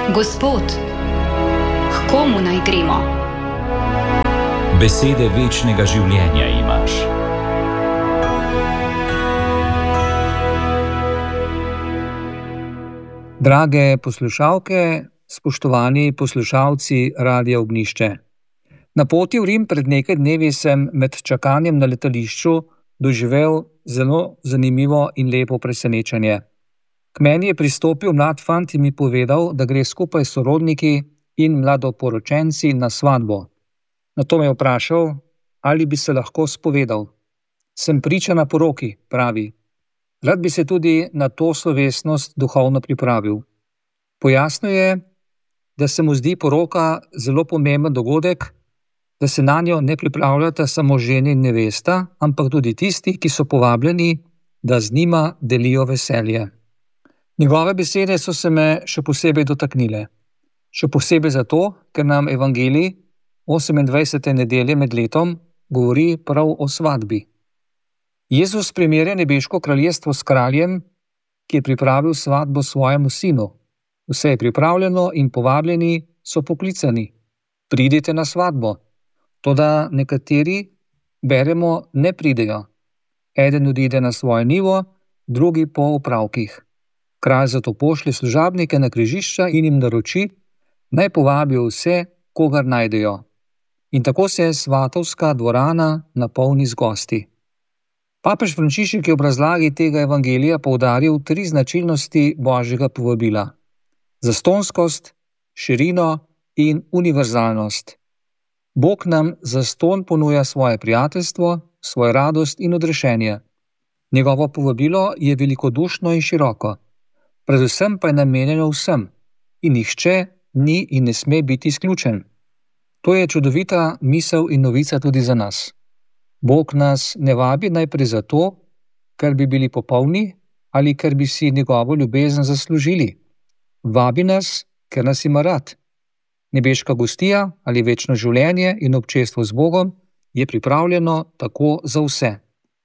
Gospod, k komu naj gremo? Besede večnega življenja imaš. Drage poslušalke, spoštovani poslušalci Radia Ognjišče. Na poti v Rim pred nekaj dnevi sem med čakanjem na letališču doživel zelo zanimivo in lepo presenečenje. K meni je pristopil mlad fant in mi povedal, da gre skupaj s sorodniki in mladoporočenci na svatbo. Nato me je vprašal, ali bi se lahko spovedal. Sem priča na poroki, pravi. Rad bi se tudi na to slovesnost duhovno pripravil. Pojasnil je, da se mu zdi poroka zelo pomemben dogodek, da se nanjo ne pripravljata samo ženi in nevesta, ampak tudi tisti, ki so povabljeni, da z njima delijo veselje. Njegove besede so se me še posebej dotaknile. Še posebej zato, ker nam evangelij 28. nedelje med letom govori prav o svatbi. Jezus primerja nebeško kraljestvo s kraljem, ki je pripravil svatbo svojemu sinu. Vse je pripravljeno in povabljeni so poklicani. Pridite na svatbo. Toda nekateri, beremo, ne pridejo. Eden odide na svojo njivo, drugi po opravkih. Kralj zato pošlje služabnike na križišča in jim naroči, naj povabijo vse, kogar najdejo. In tako se svatovska dvorana napolni z gosti. Papež Frančišek je v razlagi tega evangelija poudaril 3 značilnosti Božjega povabila: zastonskost, širino in univerzalnost. Bog nam zastonj ponuja svoje prijateljstvo, svojo radost in odrešenje. Njegovo povabilo je velikodušno in široko, predvsem pa je namenjeno vsem in nihče ni in ne sme biti izključen. To je čudovita misel in novica tudi za nas. Bog nas ne vabi najprej zato, ker bi bili popolni ali ker bi si njegovo ljubezen zaslužili. Vabi nas, ker nas ima rad. Nebeška gostija ali večno življenje in občestvo z Bogom je pripravljeno tako za vse.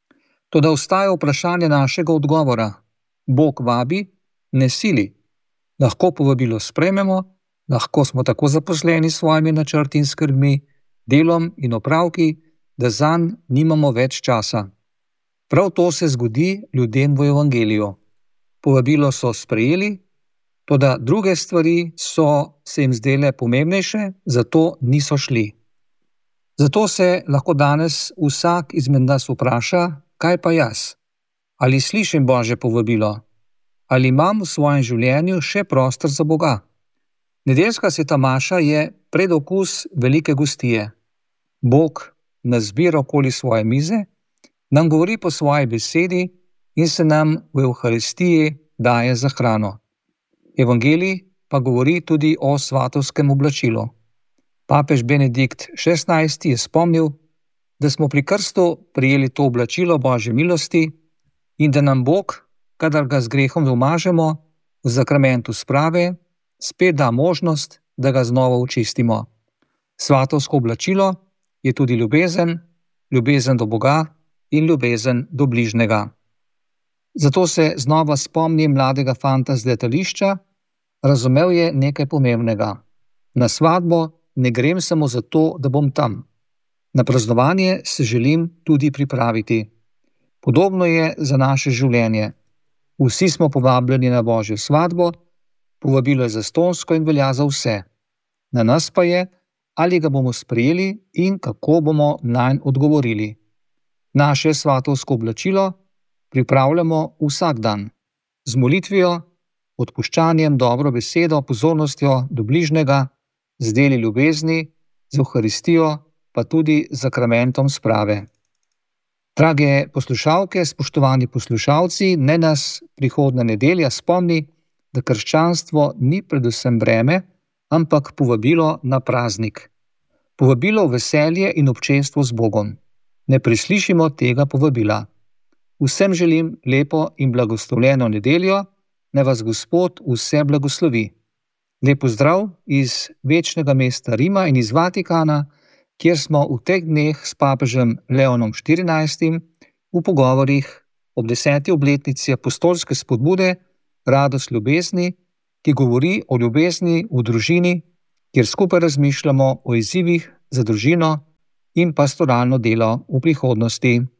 Toda ostaja vprašanje našega odgovora. Bog vabi, ne sili. Lahko povabilo sprejmemo, lahko smo tako zaposleni s svojimi načrti in skrbmi, delom in opravki, da zanj nimamo več časa. Prav to se zgodi ljudem v evangeliju. Povabilo so sprejeli, toda druge stvari so se jim zdele pomembnejše, zato niso šli. Zato se lahko danes vsak izmed nas vpraša, kaj pa jaz? Ali slišim Božje povabilo? Ali imam v svojem življenju še prostor za Boga? Nedeljska sveta maša je predokus velike gostije. Bog nas zbira okoli svoje mize, nam govori po svoji besedi in se nam v Evharistiji daje za hrano. Evangelij pa govori tudi o svatovskem oblačilu. Papež Benedikt XVI je spomnil, da smo pri krstu prijeli to oblačilo Božje milosti in da nam Bog, kadar ga z grehom domažemo, v zakramentu sprave, spet da možnost, da ga znova očistimo. Svatovsko oblačilo je tudi ljubezen, ljubezen do Boga in ljubezen do bližnjega. Zato se znova spomnim mladega fanta z letališča, razumel je nekaj pomembnega. Na svatbo ne grem samo zato, da bom tam. Na praznovanje se želim tudi pripraviti. Podobno je za naše življenje. Vsi smo povabljeni na Božjo svatbo, povabilo je zastonsko in velja za vse. Na nas pa je, ali ga bomo sprejeli in kako bomo nanj odgovorili. Naše svatovsko oblačilo pripravljamo vsak dan. Z molitvijo, odpuščanjem, dobro besedo, pozornostjo do bližnjega, z deli ljubezni, z Evharistijo, pa tudi z zakramentom sprave. Drage poslušalke, spoštovani poslušalci, naj nas prihodnja nedelja spomni, da krščanstvo ni predvsem breme, ampak povabilo na praznik. Povabilo v veselje in občestvo z Bogom. Ne preslišimo tega povabila. Vsem želim lepo in blagoslovljeno nedeljo, naj vas Gospod vse blagoslovi. Lep pozdrav iz večnega mesta Rima in iz Vatikana, kjer smo v teh dneh s papežem Leonom XIV v pogovorih ob 10. obletnici apostolske spodbude Radost ljubezni ki govori o ljubezni v družini, kjer skupaj razmišljamo o izzivih za družino in pastoralno delo v prihodnosti.